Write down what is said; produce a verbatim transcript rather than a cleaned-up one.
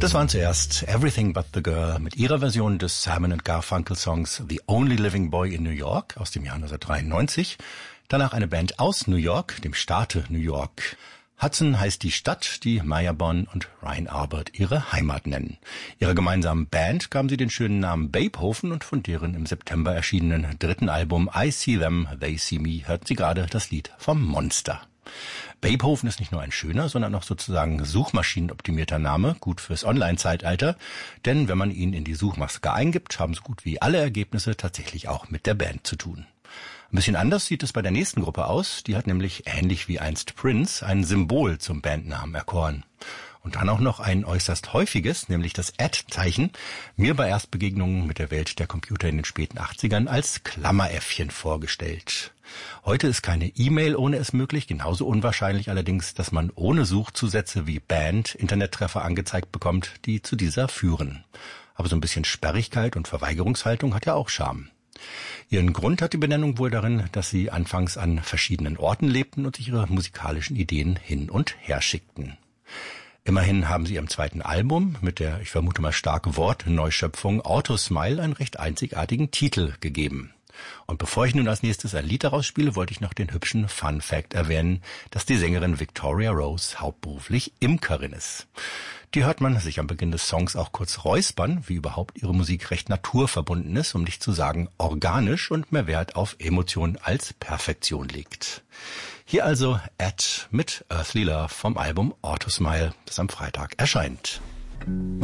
Das waren zuerst Everything But the Girl mit ihrer Version des Simon and Garfunkel Songs The Only Living Boy in New York aus dem Jahr neunzehnhundertdreiundneunzig. Danach eine Band aus New York, dem Staate New York. Hudson heißt die Stadt, die Maya Bonn und Ryan Arbert ihre Heimat nennen. Ihrer gemeinsamen Band gaben sie den schönen Namen Babehofen und von deren im September erschienenen dritten Album I See Them, They See Me hörten sie gerade das Lied vom Monster. Babehofen ist nicht nur ein schöner, sondern auch sozusagen suchmaschinenoptimierter Name, gut fürs Online-Zeitalter, denn wenn man ihn in die Suchmaske eingibt, haben so gut wie alle Ergebnisse tatsächlich auch mit der Band zu tun. Ein bisschen anders sieht es bei der nächsten Gruppe aus, die hat nämlich ähnlich wie einst Prince ein Symbol zum Bandnamen erkoren. Und dann auch noch ein äußerst häufiges, nämlich das Ad-Zeichen, mir bei Erstbegegnungen mit der Welt der Computer in den späten achtzigern als Klammeräffchen vorgestellt. Heute ist keine E-Mail ohne es möglich, genauso unwahrscheinlich allerdings, dass man ohne Suchzusätze wie Band Internettreffer angezeigt bekommt, die zu dieser führen. Aber so ein bisschen Sperrigkeit und Verweigerungshaltung hat ja auch Charme. Ihren Grund hat die Benennung wohl darin, dass sie anfangs an verschiedenen Orten lebten und sich ihre musikalischen Ideen hin und her schickten. Immerhin haben sie ihrem zweiten Album mit der, ich vermute mal starke Wortneuschöpfung Autosmile einen recht einzigartigen Titel gegeben. Und bevor ich nun als nächstes ein Lied daraus spiele, wollte ich noch den hübschen Fun Fact erwähnen, dass die Sängerin Victoria Rose hauptberuflich Imkerin ist. Die hört man sich am Beginn des Songs auch kurz räuspern, wie überhaupt ihre Musik recht naturverbunden ist, um nicht zu sagen organisch und mehr Wert auf Emotion als Perfektion legt. Hier also Ed mit Earthly Love vom Album Autosmile, das am Freitag erscheint.